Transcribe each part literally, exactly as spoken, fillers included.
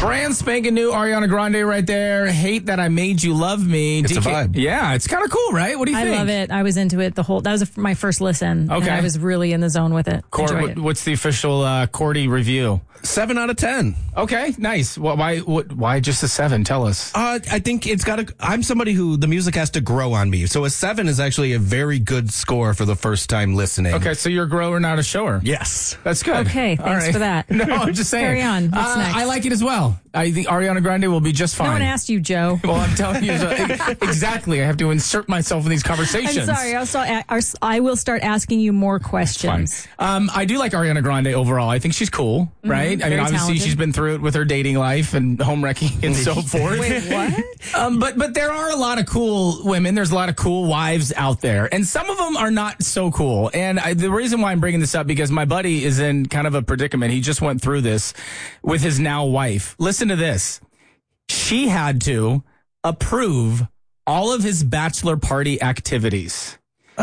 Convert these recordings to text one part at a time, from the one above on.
Brand spanking new Ariana Grande right there. Hate That I Made You Love Me. It's D K, a vibe. Yeah, it's kind of cool, right? What do you I think? love it. I was into it the whole. That was my first listen. Okay. And I was really in the zone with it. Cord, Enjoyed what, it. what's the official uh, Cordy review? Seven out of ten. Okay, nice. Well, why? What, why just a seven? Tell us. Uh, I think it's got to. I'm somebody who the music has to grow on me. So a seven is actually a very good score for the first time listening. Okay, so you're a grower, not a shower. Yes. That's good. Okay, All thanks right. for that. No, I'm just saying. Carry on. What's Uh, next? I like it as well. I think Ariana Grande will be just fine. No one asked you, Joe. Well, I'm telling you, so- exactly. I have to insert myself in these conversations. I'm sorry. I'll start, I will start asking you more Fine. questions. Um, I do like Ariana Grande overall. I think she's cool, right? I mean, very obviously talented. she's been through it with her dating life and home wrecking and so forth. Wait, what? Um, but but there are a lot of cool women. There's a lot of cool wives out there, and some of them are not so cool. And I, the reason why I'm bringing this up because my buddy is in kind of a predicament. He just went through this with his now wife. Listen to this. She had to approve all of his bachelor party activities.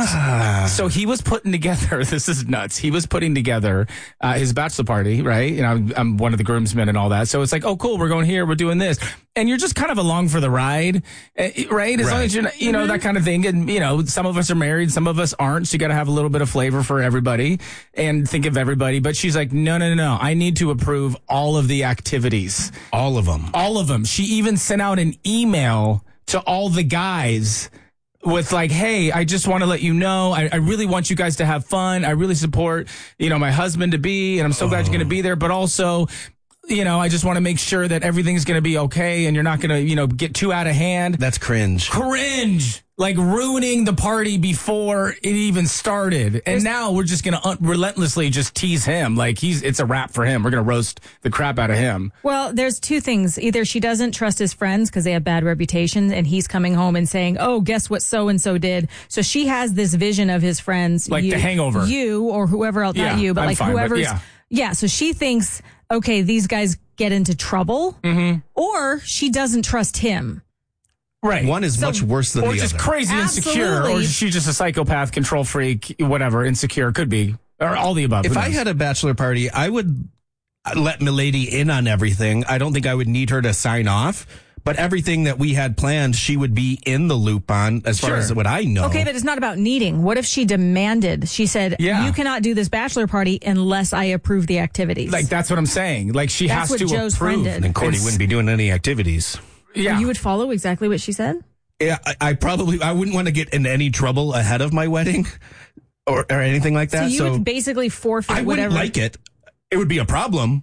So he was putting together, this is nuts. He was putting together uh, his bachelor party, right? You know, I'm, I'm one of the groomsmen and all that. So it's like, oh, cool, we're going here, we're doing this. And you're just kind of along for the ride, uh, right? As long Right. as you're, not- you know, that kind of thing. And, you know, some of us are married, some of us aren't. So you got to have a little bit of flavor for everybody and think of everybody. But she's like, no, no, no, no. I need to approve all of the activities. All of them. All of them. She even sent out an email to all the guys with like, hey, I just want to let you know, I, I really want you guys to have fun. I really support, you know, my husband to be, and I'm so glad you're going to be there. But also, you know, I just want to make sure that everything's going to be okay and you're not going to, you know, get too out of hand. That's cringe. Cringe. Like ruining the party before it even started. And now we're just going to un- relentlessly just tease him. Like he's, it's a wrap for him. We're going to roast the crap out of him. Well, there's two things. Either she doesn't trust his friends because they have bad reputations, and he's coming home and saying, oh, guess what so and so did. So she has this vision of his friends. Like you, The Hangover. You or whoever else, Yeah, not you, but I'm like fine, but whoever's. yeah. Yeah, so she thinks, okay, these guys get into trouble, Mm-hmm. or she doesn't trust him. Right. One is much worse than or the just other. crazy insecure, or Absolutely. is she just a psychopath, control freak, whatever, insecure, could be, or all the above. If Who I knows? had a bachelor party, I would let Milady in on everything. I don't think I would need her to sign off, but everything that we had planned, she would be in the loop on as far Sure. as what I know. Okay, but it's not about needing. What if she demanded? She said, Yeah. you cannot do this bachelor party unless I approve the activities. like, that's what I'm saying. Like, she That's has what to Joe's approve. friend did. And Cordy It's- wouldn't be doing any activities. Yeah. You would follow exactly what she said? Yeah, I, I probably I wouldn't want to get in any trouble ahead of my wedding or, or anything like So that. you So, would basically forfeit I wouldn't whatever. like it. It would be a problem,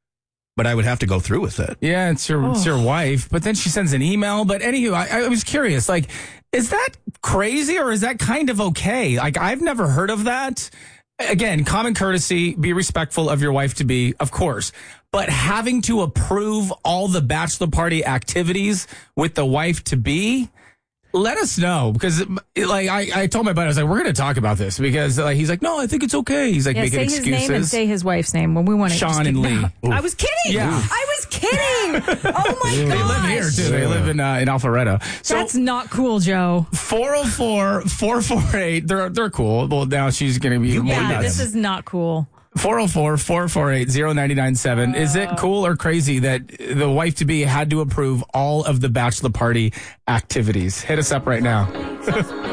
but I would have to go through with it. Yeah, it's your, it's your wife. But then she sends an email. But anywho, I, I was curious, like, is that crazy or is that kind of okay? Like, I've never heard of that. Again, common courtesy, be respectful of your wife to be, of course. But having to approve all the bachelor party activities with the wife to be, let us know. Because, it, like, I, I told my buddy, I was like, we're going to talk about this. Because like, he's like, no, I think it's okay. He's like Yeah, making say excuses. his name and say his wife's name when we want to. Sean and Lee. I was kidding. Yeah. I was kidding. Oh my They gosh. live here, too. They live in, uh, in Alpharetta. So, That's not cool, Joe. four oh four, four four eight, they're they're cool. Well, now she's going to be more Yeah, nuts. this is not cool. four oh four, four four eight, oh nine nine seven. Is it cool or crazy that the wife to be had to approve all of the bachelor party activities? Hit us up right now.